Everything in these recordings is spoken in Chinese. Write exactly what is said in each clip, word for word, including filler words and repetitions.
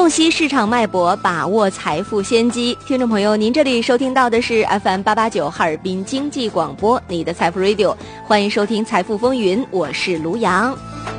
洞悉市场脉搏，把握财富先机。听众朋友，您这里收听到的是 F M 八八九哈尔滨经济广播，你的财富 Radio， 欢迎收听财富风云，我是卢阳。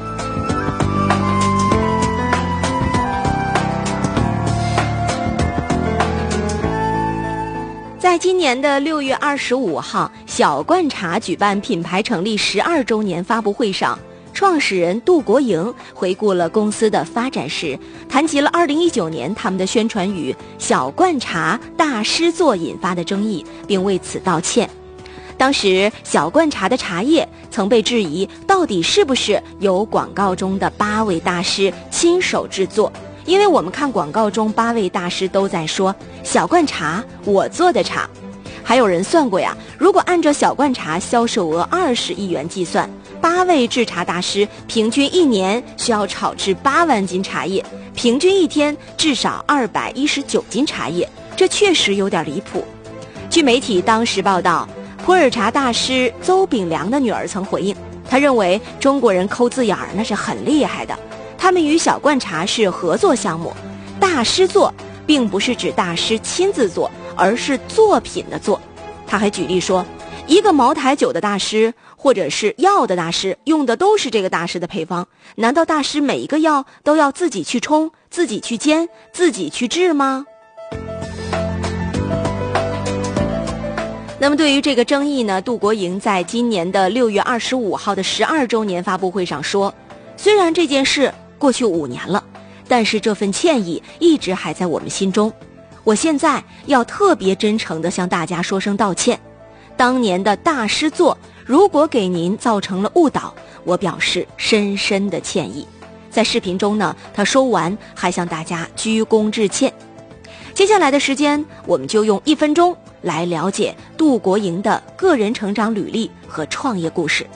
在今年的六月二十五号，小罐茶举办品牌成立十二周年发布会上，创始人杜国营回顾了公司的发展史，谈及了二零一九年他们的宣传语“小罐茶大师做”引发的争议，并为此道歉。当时小罐茶的茶叶曾被质疑到底是不是由广告中的八位大师亲手制作，因为我们看广告中八位大师都在说小罐茶我做的茶。还有人算过呀，如果按照小罐茶销售额二十亿元计算，八位制茶大师平均一年需要炒制八万斤茶叶，平均一天至少二百一十九斤茶叶，这确实有点离谱。据媒体当时报道，普洱茶大师邹炳良的女儿曾回应，她认为中国人抠字眼儿那是很厉害的，他们与小罐茶是合作项目，大师做并不是指大师亲自做，而是作品的做。他还举例说，一个茅台酒的大师或者是药的大师用的都是这个大师的配方，难道大师每一个药都要自己去冲、自己去煎、自己去制吗？那么对于这个争议呢，杜国营在今年的六月二十五号的十二周年发布会上说，虽然这件事过去五年了，但是这份歉意一直还在我们心中。我现在要特别真诚地向大家说声道歉，当年的大师做如果给您造成了误导，我表示深深的歉意。在视频中呢，他说完还向大家鞠躬致歉。接下来的时间，我们就用一分钟来了解杜国营的个人成长履历和创业故事。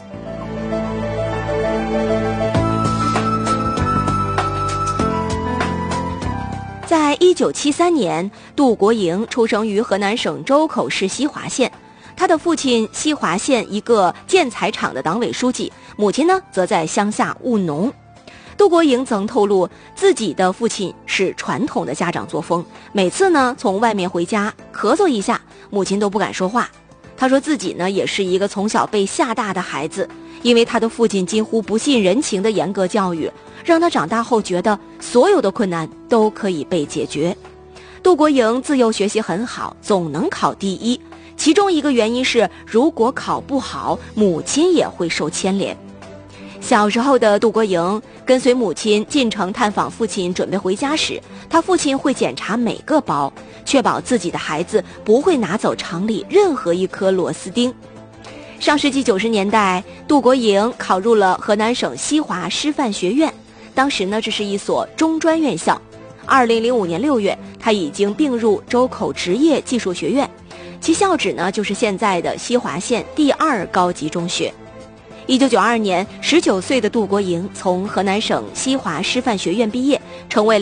在一九七三年，杜国营出生于河南省周口市西华县，他的父亲西华县一个建材厂的党委书记，母亲呢则在乡下务农。杜国营曾透露，自己的父亲是传统的家长作风，每次呢从外面回家咳嗽一下，母亲都不敢说话。他说自己呢也是一个从小被吓大的孩子，因为他的父亲近乎不近人情的严格教育，让他长大后觉得所有的困难都可以被解决。杜国营自幼学习很好，总能考第一，其中一个原因是如果考不好，母亲也会受牵连。小时候的杜国营跟随母亲进城探访父亲准备回家时，他父亲会检查每个包，确保自己的孩子不会拿走厂里任何一颗螺丝钉。上世纪九十年代，杜国营考入了河南省西华师范学院，当时呢这是一所中专院校。二零零五年六月，他已经并入周口职业技术学院，其校址呢就是现在的西华县第二高级中学。一九九二年，十九岁的杜国营从河南省西华师范学院毕业，成为了